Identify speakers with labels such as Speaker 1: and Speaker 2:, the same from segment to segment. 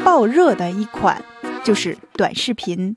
Speaker 1: 爆热的一款就是短视频，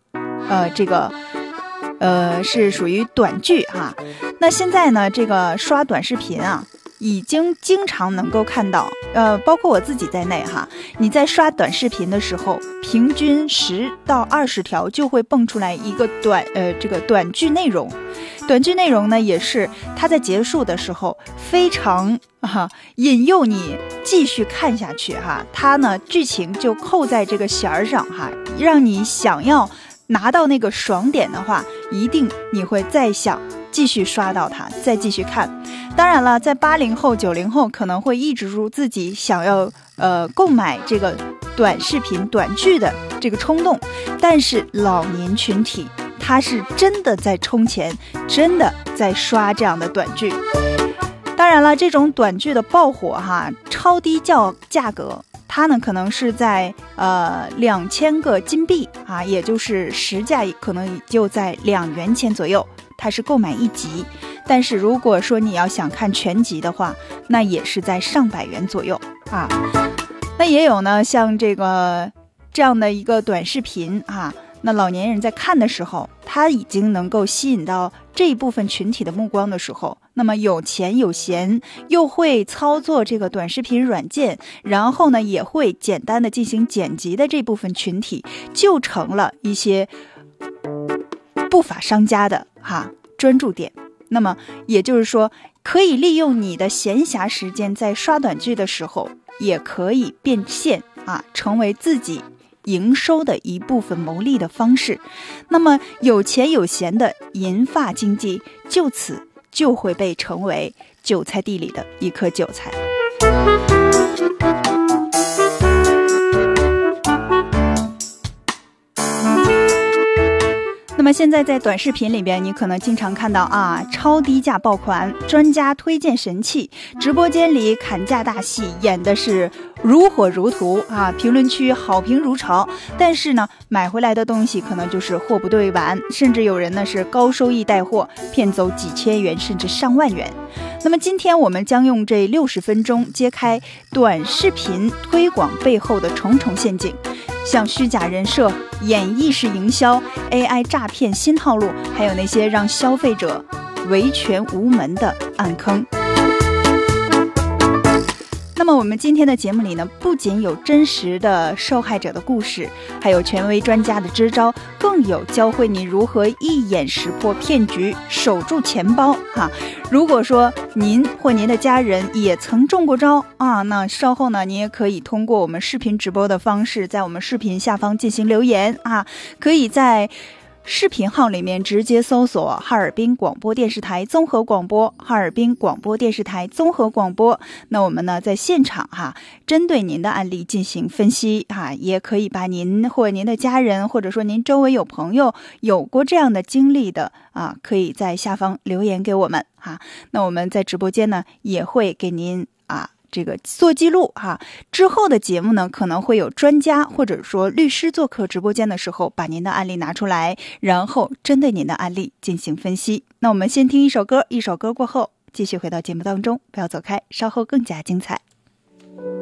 Speaker 1: 是属于短剧啊。那现在呢，这个刷短视频啊，已经经常能够看到，包括我自己在内哈，你在刷短视频的时候，平均10到20条就会蹦出来一个短剧内容。短剧内容呢，也是它在结束的时候非常引诱你继续看下去哈。它呢剧情就扣在这个弦儿上哈，让你想要拿到那个爽点的话，一定你会再想继续刷到它，再继续看。当然了，在80后、90后可能会抑制住自己想要购买这个短视频、短剧的这个冲动，但是老年群体他是真的在充钱，真的在刷这样的短剧。当然了，这种短剧的爆火哈，超低价格，它呢可能是在2000个金币啊，也就是实价可能也就在2元钱左右，它是购买一集。但是如果说你要想看全集的话，那也是在上百元左右啊。那也有呢，像这样的一个短视频啊，那老年人在看的时候，他已经能够吸引到这一部分群体的目光的时候，那么有钱有闲又会操作这个短视频软件，然后呢也会简单的进行剪辑的这部分群体，就成了一些不法商家的专注点。那么也就是说，可以利用你的闲暇时间在刷短剧的时候，也可以变现成为自己营收的一部分牟利的方式。那么有钱有闲的银发经济就此就会被成为韭菜地里的一颗韭菜。那么现在在短视频里边，你可能经常看到超低价爆款，专家推荐神器，直播间里砍价大戏演的是如火如荼评论区好评如潮。但是呢，买回来的东西可能就是货不对版，甚至有人呢是高收益带货，骗走几千元甚至上万元。那么今天我们将用这60分钟揭开短视频推广背后的重重陷阱，像虚假人设、演绎式营销、AI 诈骗新套路，还有那些让消费者维权无门的暗坑。那么我们今天的节目里呢，不仅有真实的受害者的故事，还有权威专家的支招，更有教会你如何一眼识破骗局，守住钱包如果说您或您的家人也曾中过招那稍后呢，你也可以通过我们视频直播的方式，在我们视频下方进行留言可以在视频号里面直接搜索哈尔滨广播电视台综合广播，哈尔滨广播电视台综合广播。那我们呢在现场针对您的案例进行分析也可以把您或您的家人，或者说您周围有朋友有过这样的经历的可以在下方留言给我们那我们在直播间呢也会给您这个做记录之后的节目呢，可能会有专家或者说律师做客直播间的时候，把您的案例拿出来，然后针对您的案例进行分析。那我们先听一首歌，一首歌过后继续回到节目当中，不要走开，稍后更加精彩。